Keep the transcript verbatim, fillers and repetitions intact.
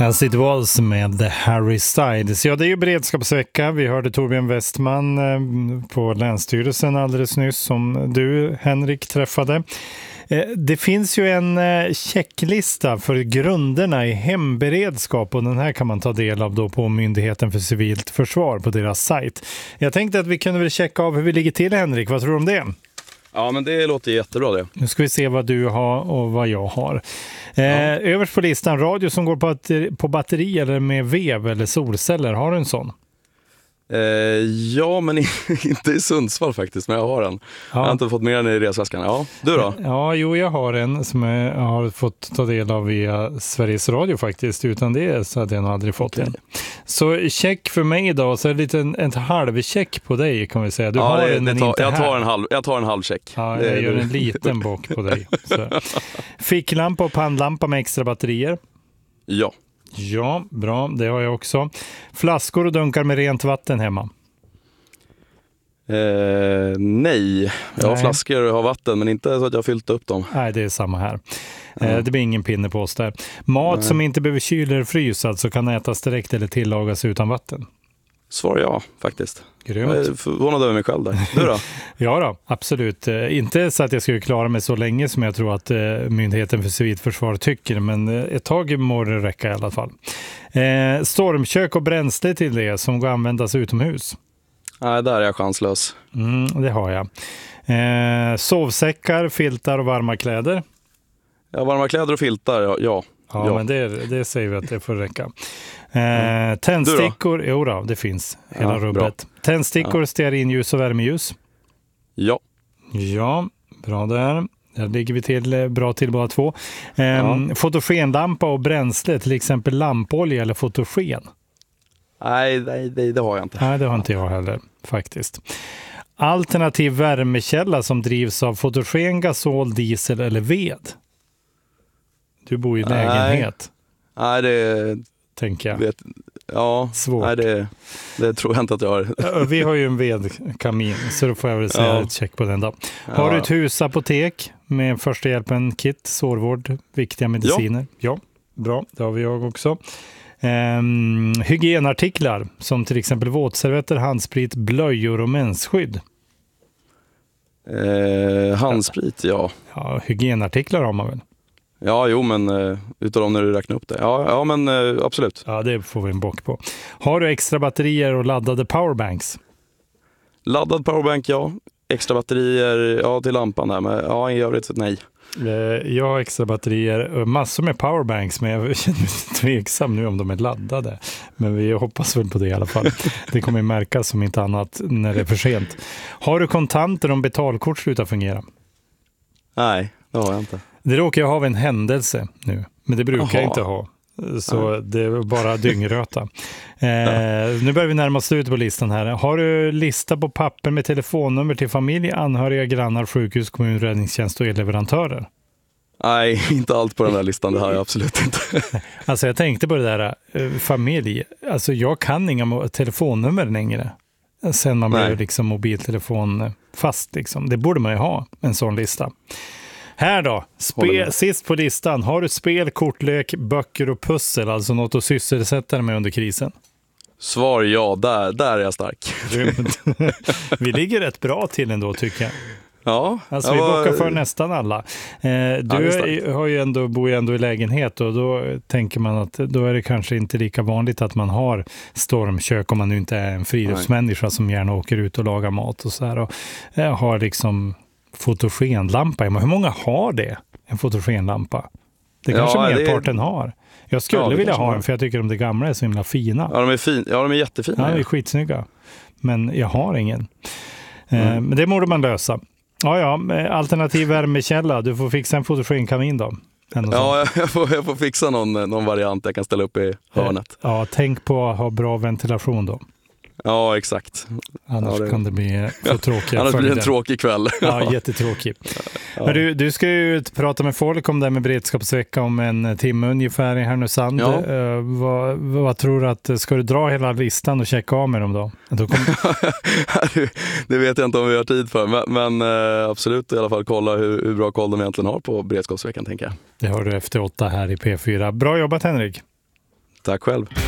As it was med The Harry Styles. Ja, det är ju beredskapsvecka. Vi hörde Torbjörn Westman på Länsstyrelsen alldeles nyss som du, Henrik, träffade. Det finns ju en checklista för grunderna i hemberedskap och den här kan man ta del av då på Myndigheten för civilt försvar på deras sajt. Jag tänkte att vi kunde väl checka av hur vi ligger till, Henrik. Vad tror du om det? Ja, men det låter jättebra det. Nu ska vi se vad du har och vad jag har. Eh, ja. Överst på listan, radio som går på, på batteri eller med vev eller solceller. Har du en sån? Eh, ja, men inte i Sundsvall faktiskt, men jag har en. Ja. Jag har inte fått mer än i resväskan. Ja, du då? Ja, jo, jag har en som jag har fått ta del av via Sveriges Radio faktiskt. Utan det så hade jag nog aldrig fått okay. en. Så check för mig idag, så är det lite en, en halvcheck på dig kan vi säga. Du ja, har det, en, det men tar, inte jag här. tar en halv, jag tar en halv check. Ja, det, jag gör det. en liten bock på dig. Så. Ficklampa och pannlampa med extra batterier. Ja. Ja, bra. Det har jag också. Flaskor och dunkar med rent vatten hemma. Eh, nej, jag har nej. flaskor och har vatten men inte så att jag har fyllt upp dem. Nej, det är samma här. Mm. Eh, det blir ingen pinne på oss där. Mat nej. som inte behöver kyla eller frysa alltså kan ätas direkt eller tillagas utan vatten. Svar ja, faktiskt. Grymt. Jag är förvånad över mig själv där. Du då? Ja då, absolut. Eh, inte så att jag skulle klara mig så länge som jag tror att eh, Myndigheten för civilt försvar tycker, men eh, ett tag må det räcka i alla fall. Eh, stormkök och bränsle till det som går att användas utomhus. Nej, där är jag chanslös. Mm, det har jag. Eh, sovsäckar, filtar och varma kläder. Ja, varma kläder och filtar, ja. Ja, ja, ja. men det, det säger vi att det får räcka. Eh, tändstickor, jo då, det finns hela ja, rubbet. Bra. Tändstickor, ja. stearinljus och värmeljus. Ja. Ja, bra där. Där ligger vi till bra till båda två. Eh, ja. Fotogenlampa och bränsle, till exempel lampolja eller fotogen. Nej, nej, det, det har jag inte. Nej, det har inte jag heller faktiskt. Alternativ värmekälla som drivs av fotogen, gasol, diesel eller ved. Du bor i lägenhet. Nej, det tänker jag. Vet, ja, svårt. Nej, det, det tror jag inte att jag har. Vi har ju en vedkamin så då får jag väl säga ja. ett check på den då. Har du ett husapotek med första hjälpen kit, sårvård, viktiga mediciner? Ja, ja bra. Det har vi jag också. Um, hygienartiklar som till exempel våtservetter, handsprit, blöjor och mensskydd. Eh, handsprit, ja. Ja, hygienartiklar har man väl? Ja, jo, men uh, utav dem när du räknar upp det. Ja, ja men uh, absolut. Ja, det får vi en bock på. Har du extra batterier och laddade powerbanks? Laddad powerbank, ja. Extra batterier, ja, till lampan där. Men ja, i övrigt så nej. Jag har extra batterier, massor med powerbanks, men jag känner mig tveksam nu om de är laddade. Men vi hoppas väl på det i alla fall. Det kommer märkas som inte annat när det är för sent. Har du kontanter om betalkort slutar fungera? Nej, det har jag inte. Det råkar jag ha av en händelse nu, men det brukar Aha. jag inte ha. Så Nej. det är bara dyngröta. Eh, ja. Nu börjar vi närma oss slutet på listan här. Har du lista på papper med telefonnummer till familj, anhöriga, grannar, sjukhus, kommun, räddningstjänst och elleverantörer? Nej, inte allt på den här listan, det har jag absolut inte. Alltså jag tänkte på det där, eh, familj. Alltså jag kan inga telefonnummer längre. Sen man blev liksom mobiltelefon fast liksom. Det borde man ju ha, en sån lista. Här då, Spe- sist på listan. Har du spel, kortlek, böcker och pussel, alltså något att sysselsätta dig med under krisen? Svar ja, där, där är jag stark. Vi ligger rätt bra till ändå tycker jag. Ja, alltså vi var... bockar för nästan alla. Eh, du ja, har ju ändå, bor ju ändå i lägenhet och då tänker man att då är det kanske inte lika vanligt att man har stormkök om man nu inte är en friluftsmänniska som gärna åker ut och lagar mat och så här och eh, har liksom fotogenlampa. Men hur många har det? En fotogenlampa? Det kanske ja, merparten det... har. Jag skulle ja, vilja ha en för jag tycker de gamla är så himla fina. Ja, de är, fin... ja, de är jättefina. Ja, de är skitsnygga. Men jag har ingen. Mm. Eh, men det borde man lösa. Ja, ja. Alternativ värmekälla. Du får fixa en fotogenkamin då. Ja, jag får, jag får fixa någon, någon variant jag kan ställa upp i hörnet. Ja, tänk på att ha bra ventilation då. Ja, exakt. Annars ja, det... kan det bli för tråkigt. Annars blir det en tråkig kväll. Ja, jättetråkig. Ja. Men du, du ska ju prata med folk om det med beredskapsvecka om en timme ungefär i Härnösand. Ja. Uh, vad, vad tror du att, ska du dra hela listan och checka av med dem då? då kommer... det vet jag inte om vi har tid för. Men, men uh, absolut i alla fall kolla hur, hur bra koll de egentligen har på beredskapsveckan, tänker jag. Det har du efter åtta här i P fyra. Bra jobbat, Henrik. Tack själv.